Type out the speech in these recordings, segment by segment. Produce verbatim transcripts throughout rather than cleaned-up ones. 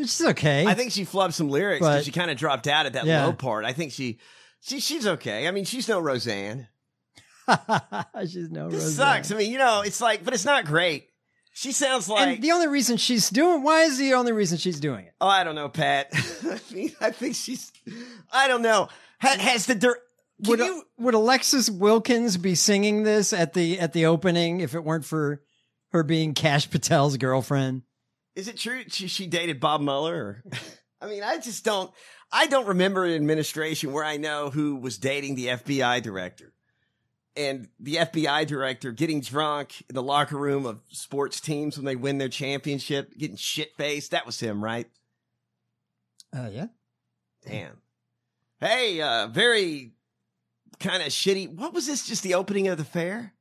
which is okay. I think she flubbed some lyrics But- because she kind of dropped out at that Yeah. low part. I think she, she, she's okay. I mean, she's no Roseanne. She's no This Roseanne. sucks. I mean, you know, it's like, but it's not great. She sounds like. And the only reason she's doing, why is the only reason she's doing it? Oh, I don't know, Pat. I mean, I think she's. I don't know. Ha, has the dirt? Would, you? would Alexis Wilkins be singing this at the at the opening if it weren't for her being Kash Patel's girlfriend? Is it true she, she dated Bob Mueller? Or, I mean, I just don't. I don't remember an administration where I know who was dating the F B I director. And the F B I director getting drunk in the locker room of sports teams when they win their championship, getting shit-faced. That was him, right? Uh, yeah. Damn. Hey, uh, very kind of shitty. What was this? Just the opening of the fair?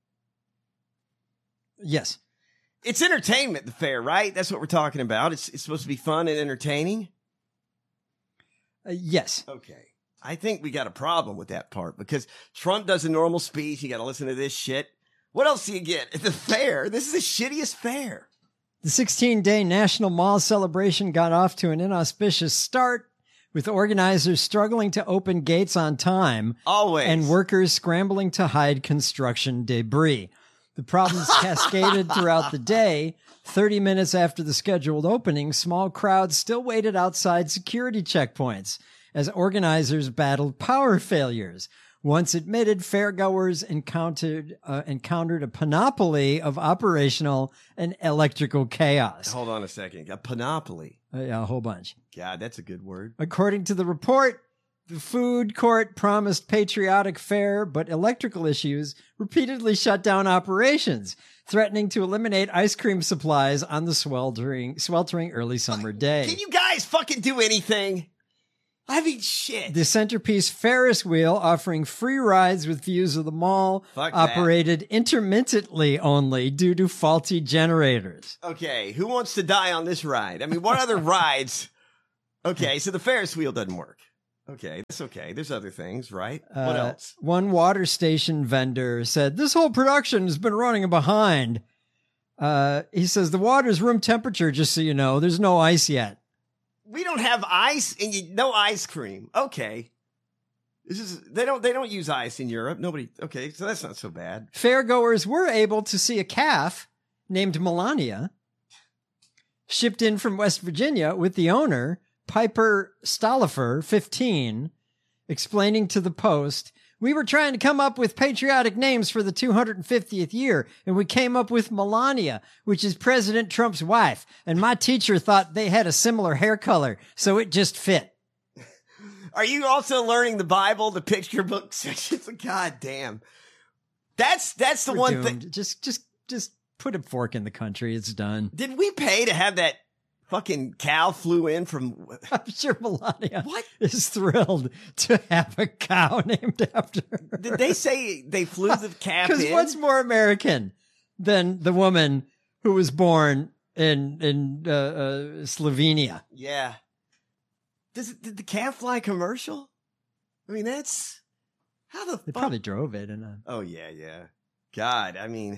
Yes. It's entertainment, the fair, right? That's what we're talking about. It's, it's supposed to be fun and entertaining. Uh, yes. Okay. I think we got a problem with that part because Trump does a normal speech. You got to listen to this shit. What else do you get at the fair? This is the shittiest fair. The sixteen-day National Mall celebration got off to an inauspicious start, with organizers struggling to open gates on time. Always. And workers scrambling to hide construction debris. The problems cascaded throughout the day. thirty minutes after the scheduled opening, small crowds still waited outside security checkpoints as organizers battled power failures. Once admitted, fairgoers encountered uh, encountered a panoply of operational and electrical chaos. Hold on a second. A panoply. Uh, yeah, a whole bunch. God, that's a good word. According to the report, the food court promised patriotic fare, but electrical issues repeatedly shut down operations, threatening to eliminate ice cream supplies on the sweltering, sweltering early summer day. Can you guys fucking do anything? I mean, shit. The centerpiece Ferris wheel, offering free rides with views of the mall, Fuck that. operated intermittently only due to faulty generators. Okay, who wants to die on this ride? I mean, what other rides? Okay, so the Ferris wheel doesn't work. Okay, that's okay. There's other things, right? What Uh, else? One water station vendor said, this whole production has been running behind. Uh, he says, the water's room temperature, just so you know. There's no ice yet. We don't have ice and you, no ice cream. Okay. This is, they don't, they don't use ice in Europe. Nobody. Okay. So that's not so bad. Fairgoers were able to see a calf named Melania shipped in from West Virginia with the owner, Piper Stollifer, fifteen, explaining to the Post, we were trying to come up with patriotic names for the two hundred fiftieth year, and we came up with Melania, which is President Trump's wife. And my teacher thought they had a similar hair color, so it just fit. Are you also learning the Bible, the picture book sections? God damn. That's, that's the We're one doomed. thing. Just, just, just put a fork in the country. It's done. Did we pay to have that fucking cow flew in from? I'm sure Melania What? is thrilled to have a cow named after her. Did they say they flew the calf Because in? what's more American than the woman who was born in in uh, uh, Slovenia? Yeah. Does it, did the calf fly commercial? I mean, that's how the They fuck? probably drove it in a. Oh yeah, yeah. God, I mean.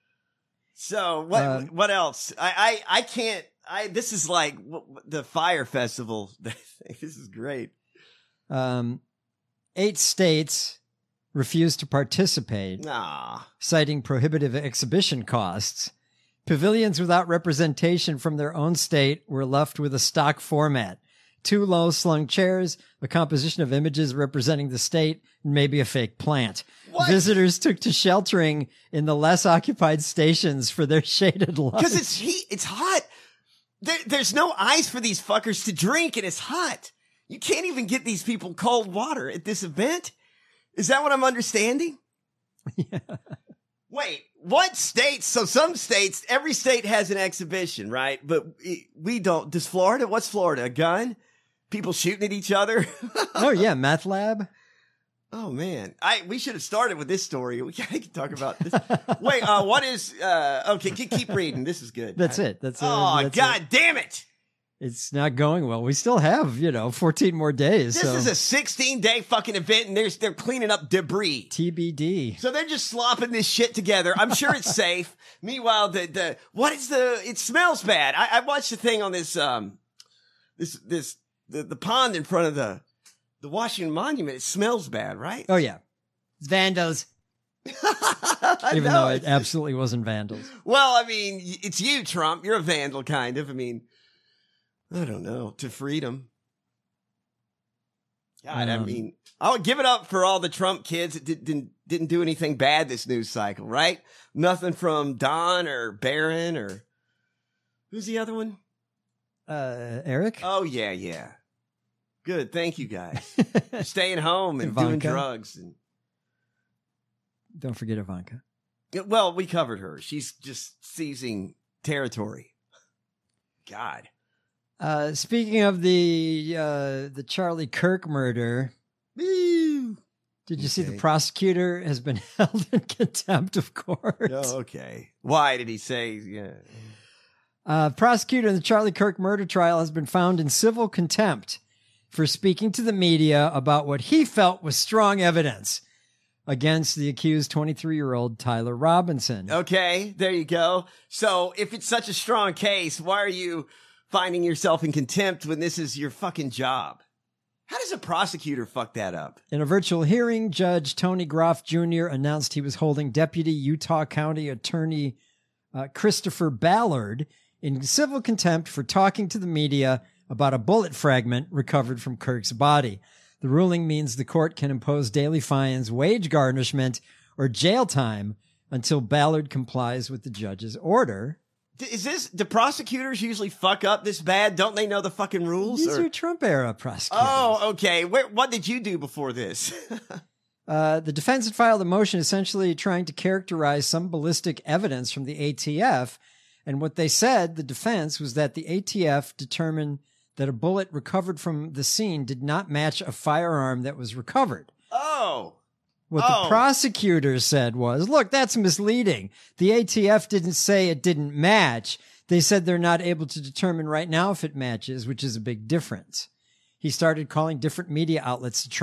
So what? Uh, what else? I, I I can't. I this is like w- the Fire Festival. This is great. Um, eight states refused to participate, Nah. citing prohibitive exhibition costs. Pavilions without representation from their own state were left with a stock format. Two low-slung chairs, a composition of images representing the state, and maybe a fake plant. What? Visitors took to sheltering in the less occupied stations for their shaded lunch. Because it's heat. It's hot. There, there's no ice for these fuckers to drink, and it's hot. You can't even get these people cold water at this event. Is that what I'm understanding? Yeah. Wait, what states? So some states, every state has an exhibition, right? But we don't. Does Florida? What's Florida? A gun? People shooting at each other? Oh, yeah, meth lab. Oh man, I we should have started with this story. We can talk about this. Wait, uh, what is? Uh, okay, keep, keep reading. This is good. That's I, it. That's it. Oh That's God it. damn it! It's not going well. We still have, you know, fourteen more days. This so. is a sixteen day fucking event, and they're they're cleaning up debris. T B D. So they're just slopping this shit together. I'm sure it's safe. Meanwhile, the the what is the? It smells bad. I, I watched the thing on this um this, this, the, the pond in front of the, the Washington Monument, it smells bad, right? Oh, yeah. Vandals. Even know, though it absolutely wasn't vandals. Well, I mean, it's you, Trump. You're a vandal, kind of. I mean, I don't know. To freedom. God, um, I mean, I would give it up for all the Trump kids that did, didn't didn't do anything bad this news cycle, right? Nothing from Don or Barron or who's the other one? Uh, Eric? Oh, yeah, yeah. Good. Thank you, guys. Staying home and Ivanka. doing drugs. And Don't forget Ivanka. well, we covered her. She's just seizing territory. God. Uh, speaking of the uh, the Charlie Kirk murder, Woo. did you see the Okay. prosecutor has been held in contempt of court? Oh, okay. Why did he say? Yeah. Uh, prosecutor in the Charlie Kirk murder trial has been found in civil contempt for speaking to the media about what he felt was strong evidence against the accused twenty-three-year-old Tyler Robinson. Okay, there you go. So if it's such a strong case, why are you finding yourself in contempt when this is your fucking job? How does a prosecutor fuck that up? In a virtual hearing, Judge Tony Groff Junior announced he was holding Deputy Utah County Attorney uh, Christopher Ballard in civil contempt for talking to the media about a bullet fragment recovered from Kirk's body. The ruling means the court can impose daily fines, wage garnishment, or jail time until Ballard complies with the judge's order. D- Is this, do prosecutors usually fuck up this bad? Don't they know the fucking rules? These or- are Trump-era prosecutors. Oh, okay. Where, what did you do before this? Uh, the defense had filed a motion essentially trying to characterize some ballistic evidence from the A T F. And what they said, the defense, was that the A T F determined that a bullet recovered from the scene did not match a firearm that was recovered. Oh. What Oh. the prosecutors said was, look, that's misleading. The A T F didn't say it didn't match. They said they're not able to determine right now if it matches, which is a big difference. He started calling different media outlets to try